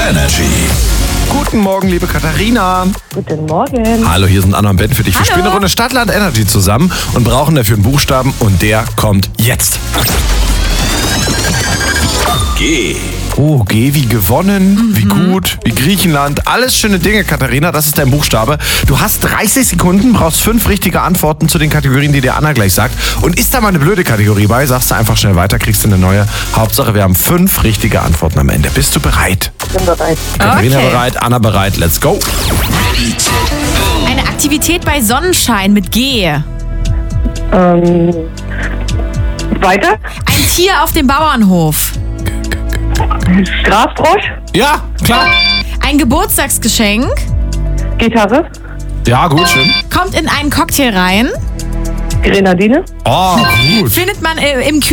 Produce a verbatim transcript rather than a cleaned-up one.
Energy. Guten Morgen, liebe Katharina. Guten Morgen. Hallo, hier sind Anna und Ben für dich. Wir Hallo. spielen eine Runde Stadtland Energy zusammen und brauchen dafür einen Buchstaben und der kommt jetzt. G. Oh, G wie gewonnen, wie gut, wie Griechenland. Alles schöne Dinge, Katharina, das ist dein Buchstabe. Du hast dreißig Sekunden, brauchst fünf richtige Antworten zu den Kategorien, die dir Anna gleich sagt. Und ist da mal eine blöde Kategorie bei, sagst du einfach schnell weiter, kriegst du eine neue. Hauptsache, wir haben fünf richtige Antworten am Ende. Bist du bereit? Ich bin bereit. Katharina Okay. bereit, Anna bereit, let's go. Eine Aktivität bei Sonnenschein mit G. Ähm, weiter. Ein Tier auf dem Bauernhof. Grasfrosch. Ja, klar. Ein Geburtstagsgeschenk. Gitarre. Ja, gut, schön. Kommt in einen Cocktail rein. Grenadine. Oh, gut. Findet man äh, im